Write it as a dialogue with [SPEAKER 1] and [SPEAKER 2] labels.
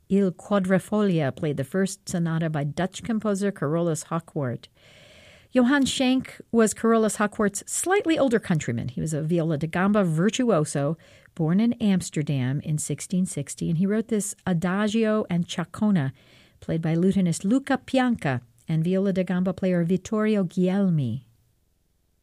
[SPEAKER 1] Il Quadrifoglio played the first sonata by Dutch composer Carolus Hauckwoort. Johann Schenk was Carolus Hauckwoort's slightly older countryman. He was a viola da gamba virtuoso, born in Amsterdam in 1660, and he wrote this Adagio and Ciaccona, played by lutenist Luca Pianca and viola da gamba player Vittorio Guglielmi.